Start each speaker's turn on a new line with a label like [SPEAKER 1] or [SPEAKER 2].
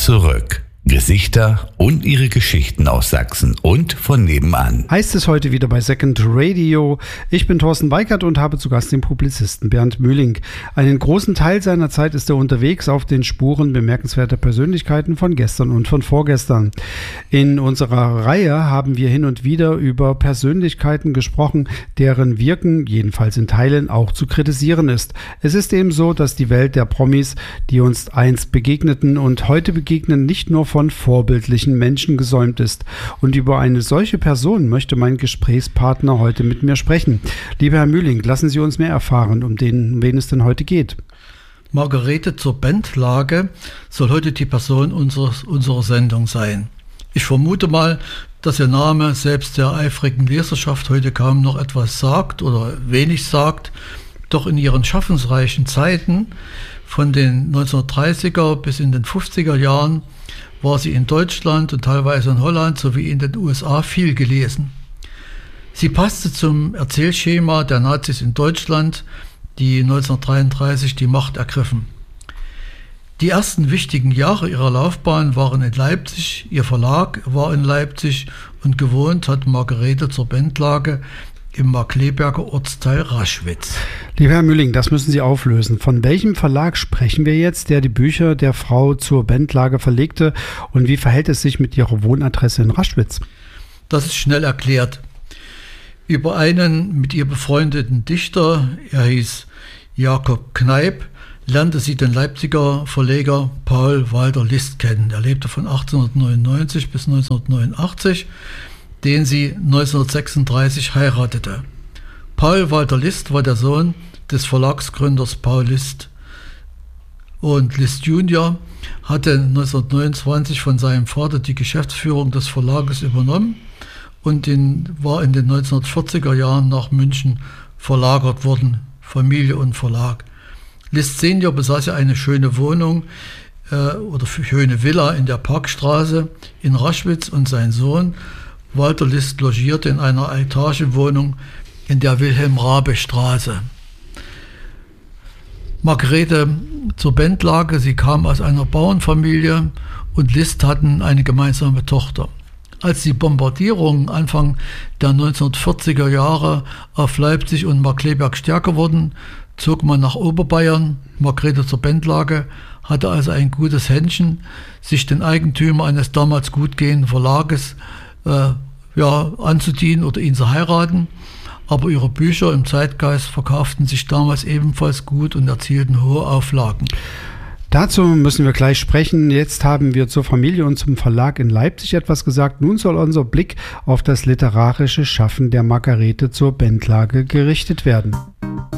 [SPEAKER 1] zurück. Gesichter und ihre Geschichten aus Sachsen und von nebenan.
[SPEAKER 2] Heißt es heute wieder bei Second Radio. Ich bin Thorsten Weikert und habe zu Gast den Publizisten Bernd Mühling. Einen großen Teil seiner Zeit ist er unterwegs auf den Spuren bemerkenswerter Persönlichkeiten von gestern und von vorgestern. In unserer Reihe haben wir hin und wieder über Persönlichkeiten gesprochen, deren Wirken, jedenfalls in Teilen, auch zu kritisieren ist. Es ist eben so, dass die Welt der Promis, die uns einst begegneten und heute begegnen, nicht nur von vorbildlichen Menschen gesäumt ist. Und über eine solche Person möchte mein Gesprächspartner heute mit mir sprechen. Lieber Herr Mühling, lassen Sie uns mehr erfahren, um wen es denn heute geht.
[SPEAKER 3] Margarete zur Bendlage soll heute die Person unserer Sendung sein. Ich vermute mal, dass Ihr Name selbst der eifrigen Leserschaft heute kaum noch etwas sagt oder wenig sagt. Doch in ihren schaffensreichen Zeiten von den 1930er bis in den 50er Jahren war sie in Deutschland und teilweise in Holland sowie in den USA viel gelesen. Sie passte zum Erzählschema der Nazis in Deutschland, die 1933 die Macht ergriffen. Die ersten wichtigen Jahre ihrer Laufbahn waren in Leipzig, ihr Verlag war in Leipzig und gewohnt hat Margarete zur Bendlage im Markkleeberger Ortsteil Raschwitz.
[SPEAKER 2] Lieber Herr Mühling, das müssen Sie auflösen. Von welchem Verlag sprechen wir jetzt, der die Bücher der Frau zur Bendlage verlegte, und wie verhält es sich mit ihrer Wohnadresse in Raschwitz?
[SPEAKER 3] Das ist schnell erklärt. Über einen mit ihr befreundeten Dichter, er hieß Jakob Kneip, lernte sie den Leipziger Verleger Paul Walter List kennen. Er lebte von 1899 bis 1989, den sie 1936 heiratete. Paul Walter List war der Sohn des Verlagsgründers Paul List. Und List Junior hatte 1929 von seinem Vater die Geschäftsführung des Verlages übernommen und war in den 1940er Jahren nach München verlagert worden, Familie und Verlag. List Senior besaß ja eine schöne Wohnung oder schöne Villa in der Parkstraße in Raschwitz und sein Sohn Walter List logierte in einer Etagenwohnung in der Wilhelm-Raabe-Straße. Margarete zur Bendlage, sie kam aus einer Bauernfamilie und List hatten eine gemeinsame Tochter. Als die Bombardierungen Anfang der 1940er Jahre auf Leipzig und Markkleeberg stärker wurden, zog man nach Oberbayern. Margarete zur Bendlage hatte also ein gutes Händchen, sich den Eigentümer eines damals gut gehenden Verlages anzudienen oder ihn zu heiraten. Aber ihre Bücher im Zeitgeist verkauften sich damals ebenfalls gut und erzielten hohe Auflagen.
[SPEAKER 2] Dazu müssen wir gleich sprechen. Jetzt haben wir zur Familie und zum Verlag in Leipzig etwas gesagt. Nun soll unser Blick auf das literarische Schaffen der Margarete zur Bendlage gerichtet werden.